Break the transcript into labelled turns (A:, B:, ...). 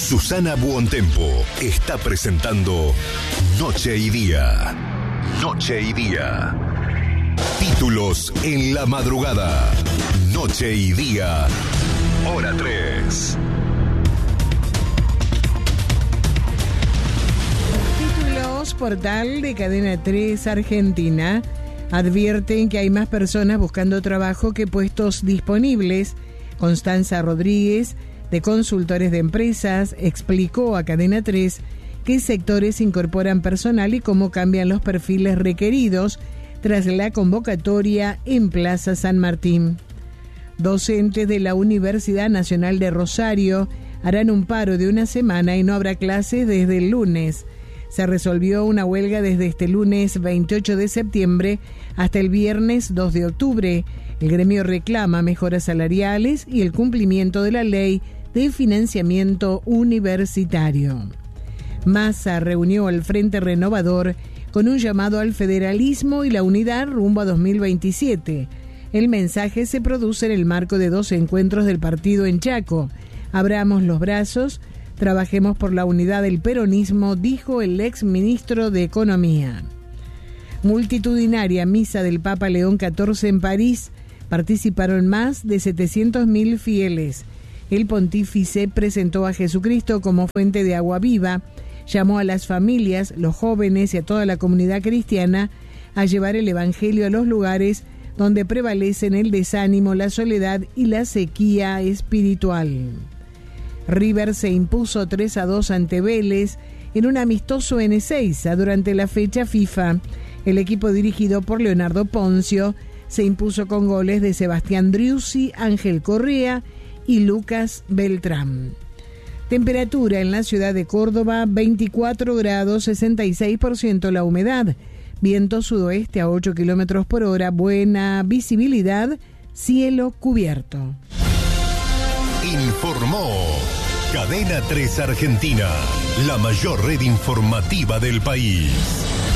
A: Susana Buontempo está presentando Noche y Día. Noche y Día. Títulos en la madrugada. Noche y Día. Hora 3.
B: Títulos, portal de Cadena 3 Argentina. Advierten que hay más personas buscando trabajo que puestos disponibles. Constanza Rodríguez, de Consultores de Empresas, explicó a Cadena 3 qué sectores incorporan personal y cómo cambian los perfiles requeridos tras la convocatoria en Plaza San Martín. Docentes de la Universidad Nacional de Rosario harán un paro de una semana y no habrá clases desde el lunes. Se resolvió una huelga desde este lunes 28 de septiembre hasta el viernes 2 de octubre. El gremio reclama mejoras salariales y el cumplimiento de la ley de financiamiento universitario. Massa reunió al Frente Renovador con un llamado al federalismo y la unidad rumbo a 2027. El mensaje se produce en el marco de 2 encuentros del partido en Chaco. Abramos los brazos, trabajemos por la unidad del peronismo, dijo el ex ministro de Economía. Multitudinaria misa del Papa León XIV en París. Participaron más de 700.000 fieles. El pontífice presentó a Jesucristo como fuente de agua viva, llamó a las familias, los jóvenes y a toda la comunidad cristiana a llevar el evangelio a los lugares donde prevalecen el desánimo, la soledad y la sequía espiritual. River se impuso 3-2 ante Vélez en un amistoso en Ezeiza durante la fecha FIFA. El equipo dirigido por Leonardo Poncio se impuso con goles de Sebastián Driussi, Ángel Correa y Lucas Beltrán. Temperatura en la ciudad de Córdoba, 24 grados, 66% la humedad. Viento sudoeste a 8 kilómetros por hora, buena visibilidad, cielo cubierto.
A: Informó Cadena 3 Argentina, la mayor red informativa del país.